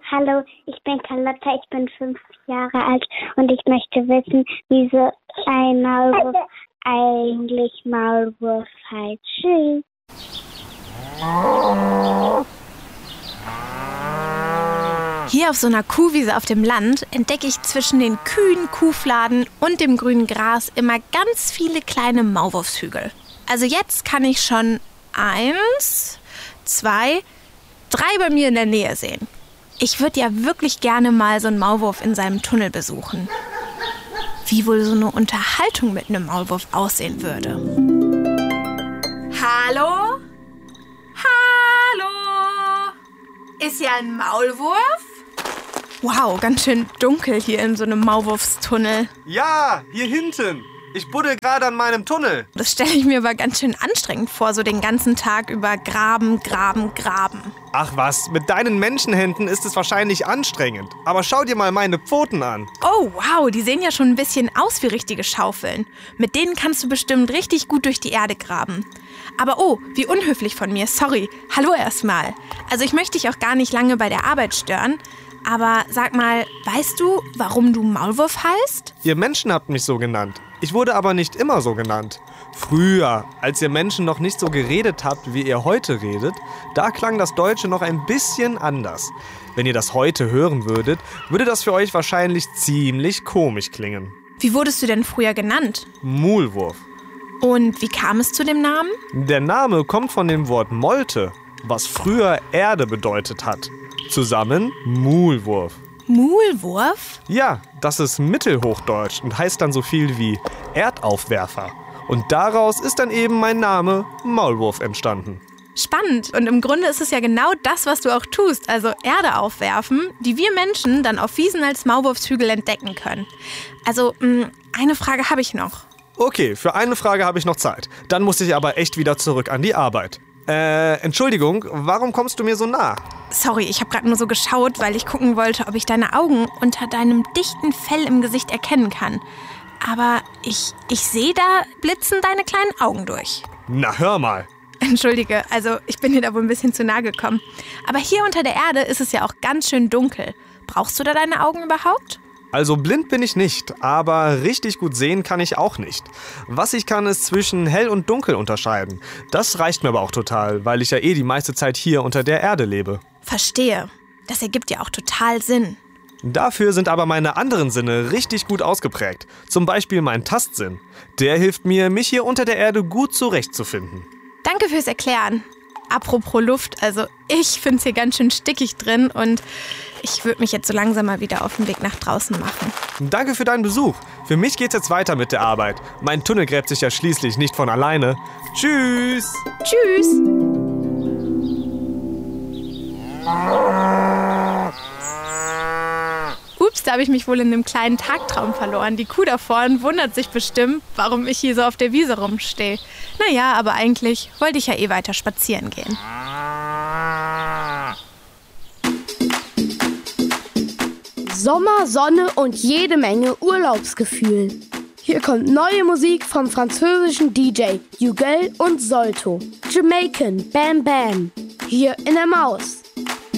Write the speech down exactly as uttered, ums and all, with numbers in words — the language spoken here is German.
Hallo, ich bin Carlotta, ich bin fünf Jahre alt und ich möchte wissen, wieso ein Maulwurf eigentlich Maulwurf heißt. Tschüss. Hier auf so einer Kuhwiese auf dem Land entdecke ich zwischen den Kühen, Kuhfladen und dem grünen Gras immer ganz viele kleine Maulwurfshügel. Also jetzt kann ich schon eins, zwei, drei bei mir in der Nähe sehen. Ich würde ja wirklich gerne mal so einen Maulwurf in seinem Tunnel besuchen. Wie wohl so eine Unterhaltung mit einem Maulwurf aussehen würde. Hallo? Hallo? Ist ja ein Maulwurf? Wow, ganz schön dunkel hier in so einem Maulwurfstunnel. Ja, hier hinten. Ich buddel gerade an meinem Tunnel. Das stelle ich mir aber ganz schön anstrengend vor, so den ganzen Tag über graben, graben, graben. Ach was, mit deinen Menschenhänden ist es wahrscheinlich anstrengend. Aber schau dir mal meine Pfoten an. Oh, wow, die sehen ja schon ein bisschen aus wie richtige Schaufeln. Mit denen kannst du bestimmt richtig gut durch die Erde graben. Aber oh, wie unhöflich von mir, sorry. Hallo erstmal. Also ich möchte dich auch gar nicht lange bei der Arbeit stören. Aber sag mal, weißt du, warum du Maulwurf heißt? Ihr Menschen habt mich so genannt. Ich wurde aber nicht immer so genannt. Früher, als ihr Menschen noch nicht so geredet habt, wie ihr heute redet, da klang das Deutsche noch ein bisschen anders. Wenn ihr das heute hören würdet, würde das für euch wahrscheinlich ziemlich komisch klingen. Wie wurdest du denn früher genannt? Maulwurf. Und wie kam es zu dem Namen? Der Name kommt von dem Wort Molte, was früher Erde bedeutet hat. Zusammen Maulwurf. Maulwurf? Ja, das ist Mittelhochdeutsch und heißt dann so viel wie Erdaufwerfer. Und daraus ist dann eben mein Name Maulwurf entstanden. Spannend. Und im Grunde ist es ja genau das, was du auch tust. Also Erde aufwerfen, die wir Menschen dann auf Wiesen als Maulwurfshügel entdecken können. Also, mh, eine Frage habe ich noch. Okay, für eine Frage habe ich noch Zeit. Dann muss ich aber echt wieder zurück an die Arbeit. Äh, Entschuldigung, warum kommst du mir so nah? Sorry, ich habe gerade nur so geschaut, weil ich gucken wollte, ob ich deine Augen unter deinem dichten Fell im Gesicht erkennen kann. Aber ich, ich sehe da blitzen deine kleinen Augen durch. Na, hör mal. Entschuldige, also ich bin dir da wohl ein bisschen zu nah gekommen. Aber hier unter der Erde ist es ja auch ganz schön dunkel. Brauchst du da deine Augen überhaupt? Also blind bin ich nicht, aber richtig gut sehen kann ich auch nicht. Was ich kann, ist zwischen hell und dunkel unterscheiden. Das reicht mir aber auch total, weil ich ja eh die meiste Zeit hier unter der Erde lebe. Verstehe. Das ergibt ja auch total Sinn. Dafür sind aber meine anderen Sinne richtig gut ausgeprägt. Zum Beispiel mein Tastsinn. Der hilft mir, mich hier unter der Erde gut zurechtzufinden. Danke fürs Erklären. Apropos Luft, also ich finde es hier ganz schön stickig drin und ich würde mich jetzt so langsam mal wieder auf den Weg nach draußen machen. Danke für deinen Besuch. Für mich geht's jetzt weiter mit der Arbeit. Mein Tunnel gräbt sich ja schließlich nicht von alleine. Tschüss! Tschüss! Ups, da habe ich mich wohl in einem kleinen Tagtraum verloren. Die Kuh da vorne wundert sich bestimmt, warum ich hier so auf der Wiese rumstehe. Naja, aber eigentlich wollte ich ja eh weiter spazieren gehen. Sommer, Sonne und jede Menge Urlaubsgefühl. Hier kommt neue Musik vom französischen D J Huguel und Solto. Jamaican Bam Bam. Hier in der Maus.